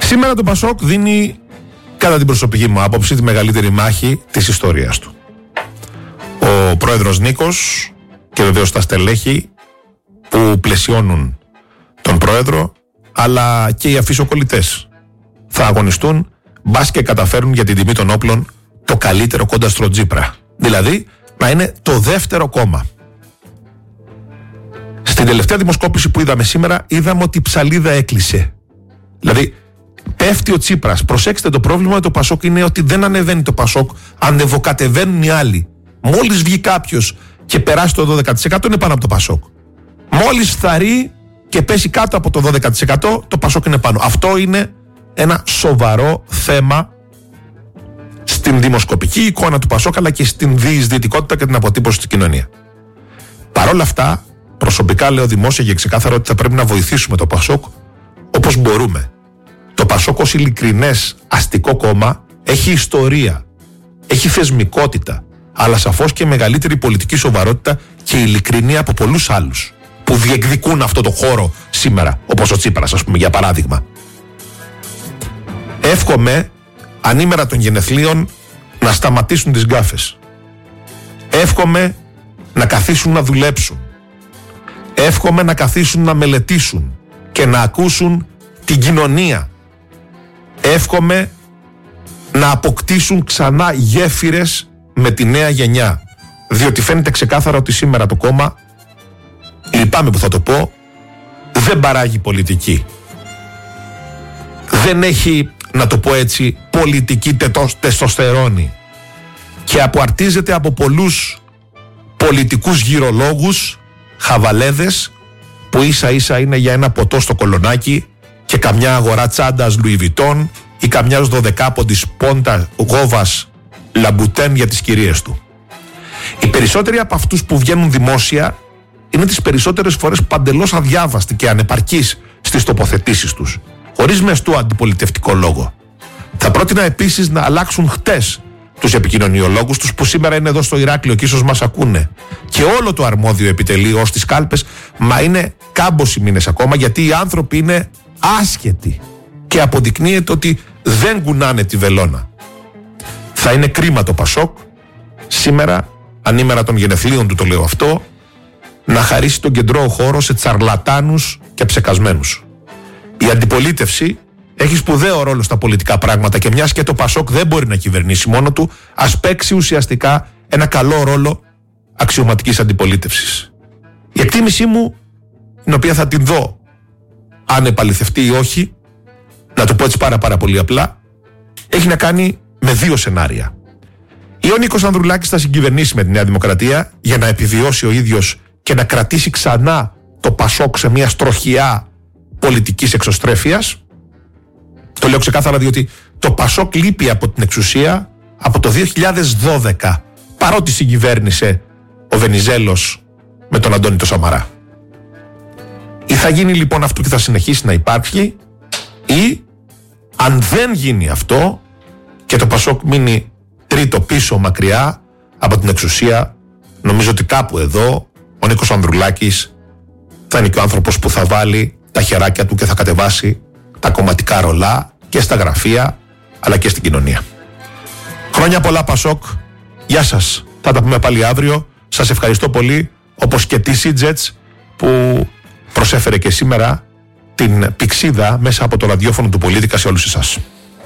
Σήμερα το Πασόκ δίνει, κατά την προσωπική μου άποψη, τη μεγαλύτερη μάχη της ιστορίας του. Ο πρόεδρος Νίκος και βεβαίως τα στελέχη που πλαισιώνουν τον πρόεδρο, αλλά και οι αφισοκολλητές θα αγωνιστούν, μπας και καταφέρουν για την τιμή των όπλων το καλύτερο κοντά στο Τζίπρα. Δηλαδή να είναι το δεύτερο κόμμα. Στην τελευταία δημοσκόπηση που είδαμε σήμερα, είδαμε ότι η ψαλίδα έκλεισε. Δηλαδή πέφτει ο Τσίπρας. Προσέξτε, το πρόβλημα με το Πασόκ είναι ότι δεν ανεβαίνει το Πασόκ, ανεβοκατεβαίνουν οι άλλοι. Μόλις βγει κάποιος και περάσει το 12% είναι πάνω από το Πασόκ. Μόλις θαρρεί και πέσει κάτω από το 12%, το Πασόκ είναι πάνω. Αυτό είναι ένα σοβαρό θέμα στην δημοσκοπική εικόνα του Πασόκ, αλλά και στην διεισδυτικότητα και την αποτύπωση στην κοινωνία. Παρ' όλα αυτά, προσωπικά λέω δημόσια και ξεκάθαρα ότι θα πρέπει να βοηθήσουμε το Πασόκ όπως μπορούμε. Το Πασόκ ως ειλικρινές αστικό κόμμα έχει ιστορία, έχει θεσμικότητα, αλλά σαφώς και μεγαλύτερη πολιτική σοβαρότητα και ειλικρινία από πολλούς άλλους που διεκδικούν αυτό το χώρο σήμερα, όπως ο Τσίπρας, ας πούμε, για παράδειγμα. Εύχομαι ανήμερα των γενεθλίων να σταματήσουν τις γκάφες. Εύχομαι να καθίσουν να δουλέψουν. Εύχομαι να καθίσουν να μελετήσουν και να ακούσουν την κοινωνία. Εύχομαι να αποκτήσουν ξανά γέφυρες με τη νέα γενιά. Διότι φαίνεται ξεκάθαρα ότι σήμερα το κόμμα, λυπάμαι που θα το πω, δεν παράγει πολιτική. Δεν έχει, να το πω έτσι, πολιτική τεστοστερόνη. Και αποαρτίζεται από πολλούς πολιτικούς γυρολόγους, χαβαλέδες, που ίσα ίσα είναι για ένα ποτό στο κολονάκι και καμιά αγορά τσάντας Louis Vuitton ή καμιάς 12πόντης πόντα γόβας Λαμπούτεν για τις κυρίες του. Οι περισσότεροι από αυτούς που βγαίνουν δημόσια είναι τις περισσότερες φορές παντελώς αδιάβαστοι και ανεπαρκείς στις τοποθετήσεις τους, χωρίς μεστό αντιπολιτευτικό λόγο. Θα πρότεινα επίσης να αλλάξουν χτες τους επικοινωνιολόγους τους που σήμερα είναι εδώ στο Ηράκλειο και ίσως μας ακούνε, και όλο το αρμόδιο επιτελείο ως τις κάλπες, μα είναι κάμποσοι μήνες ακόμα, γιατί οι άνθρωποι είναι άσχετοι και αποδεικνύεται ότι δεν κουνάνε τη βελόνα. Θα είναι κρίμα το Πασόκ σήμερα, ανήμερα των γενεθλίων του το λέω αυτό, να χαρίσει τον κεντρό χώρο σε τσαρλατάνους και ψεκασμένους. Η αντιπολίτευση έχει σπουδαίο ρόλο στα πολιτικά πράγματα και μιας και το Πασόκ δεν μπορεί να κυβερνήσει μόνο του, ας παίξει ουσιαστικά ένα καλό ρόλο αξιωματικής αντιπολίτευσης. Η εκτίμησή μου, την οποία θα την δω αν επαληθευτεί ή όχι, να το πω έτσι πάρα πολύ απλά, έχει να κάνει με δύο σενάρια. Ή ο Νίκος Ανδρουλάκης θα συγκυβερνήσει με τη Νέα Δημοκρατία για να επιβιώσει ο ίδιος και να κρατήσει ξανά το Πασόκ σε μια στροχιά πολιτικής εξωστρέφειας. Το λέω ξεκάθαρα διότι το Πασόκ λείπει από την εξουσία από το 2012, παρότι συγκυβέρνησε ο Βενιζέλος με τον Αντώνη το Σαμαρά. Ή θα γίνει λοιπόν αυτό και θα συνεχίσει να υπάρχει, ή αν δεν γίνει αυτό και το Πασόκ μείνει τρίτο πίσω μακριά από την εξουσία, νομίζω ότι κάπου εδώ ο Νίκος Ανδρουλάκης θα είναι και ο άνθρωπος που θα βάλει τα χεράκια του και θα κατεβάσει τα κομματικά ρολά και στα γραφεία αλλά και στην κοινωνία. Χρόνια πολλά Πασόκ, γεια σας, θα τα πούμε πάλι αύριο. Σας ευχαριστώ πολύ, όπως και τη Σίτζετς που προσέφερε και σήμερα την πηξίδα μέσα από το ραδιόφωνο του Πολίτικα σε όλους εσάς.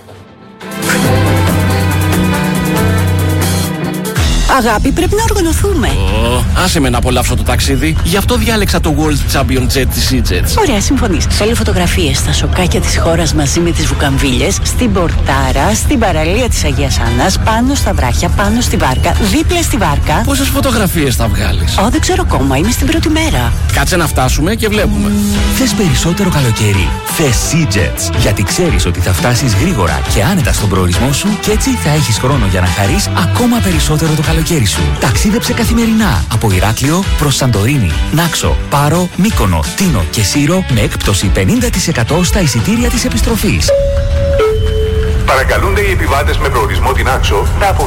Αγάπη, πρέπει να οργανωθούμε. Άσε με να απολαύσω το ταξίδι. Γι' αυτό διάλεξα το World Champion Jet της EasyJet. Ωραία, συμφωνείς. Θέλω φωτογραφίες στα σοκάκια της χώρας μαζί με τις βουκαμβίλες, στην Πορτάρα, στην παραλία της Αγίας Άννας, πάνω στα βράχια, πάνω στη βάρκα, δίπλα στη βάρκα. Πόσες φωτογραφίες θα βγάλεις? Δεν ξέρω ακόμα, είμαι στην πρώτη μέρα. Κάτσε να φτάσουμε και βλέπουμε. Θες περισσότερο καλοκαίρι? Θες EasyJet. Γιατί ξέρεις ότι θα φτάσεις γρήγορα και άνετα στον προορισμό σου και έτσι θα έχεις χρόνο για να χαρείς ακόμα περισσότερο το καλοκαίρι σου. Ταξίδεψε καθημερινά από Ηράκλειο προς Σαντορίνη, Νάξο, Πάρο, Μύκονο, Τίνο και Σύρο με έκπτωση 50% στα εισιτήρια της επιστροφής. Παρακαλούνται οι επιβάτες με προορισμό την Νάξο να